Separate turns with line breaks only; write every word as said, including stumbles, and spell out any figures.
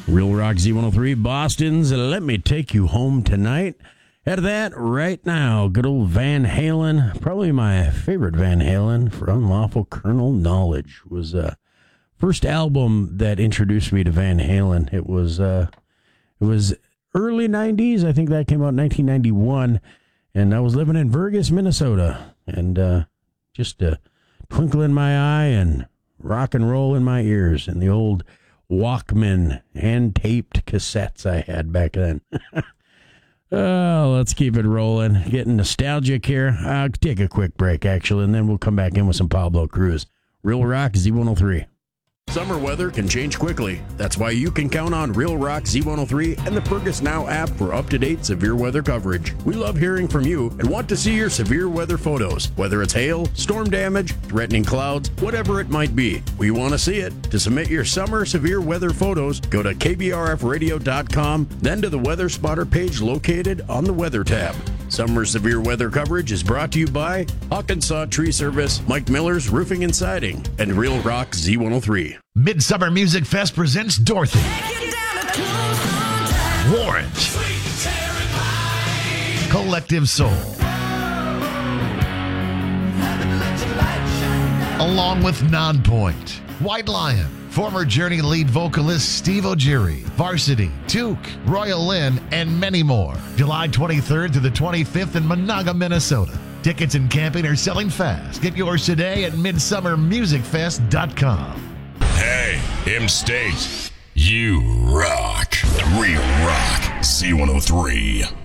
Real Rock Z one oh three, Boston's Let Me Take You Home Tonight. Out of that, right now, good old Van Halen. Probably my favorite Van Halen for Unlawful Carnal Knowledge. Was uh first album that introduced me to Van Halen. It was uh it was early nineties. I think that came out in nineteen ninety-one, and I was living in Vergas, Minnesota, and uh just a twinkle in my eye and rock and roll in my ears, and the old Walkman hand-taped cassettes I had back then. Oh, let's keep it rolling. Getting nostalgic here. I'll take a quick break, actually, and then we'll come back in with some Pablo Cruz. Real Rock Z one oh three. Summer weather can change quickly. That's why you can count on Real Rock Z one oh three and the Fergus Now app for up-to-date severe weather coverage. We love hearing from you and want to see your severe weather photos, whether it's hail, storm damage, threatening clouds, whatever it might be. We want to see it. To submit your summer severe weather photos, go to K B R F radio dot com, then to the Weather Spotter page located on the Weather tab. Summer severe weather coverage is brought to you by Hawkinsaw Tree Service, Mike Miller's Roofing and Siding, and Real Rock Z one oh three.
Midsummer Music Fest presents Dorothy, Warrant, Collective Soul, along with Nonpoint, White Lion, former Journey lead vocalist Steve O'Geary, Varsity, Took, Royal Lynn, and many more. July twenty-third through the twenty-fifth in Monaga, Minnesota. Tickets and camping are selling fast. Get yours today at midsummer music fest dot com.
Hey, M-State, you rock. Real Rock Z one oh three.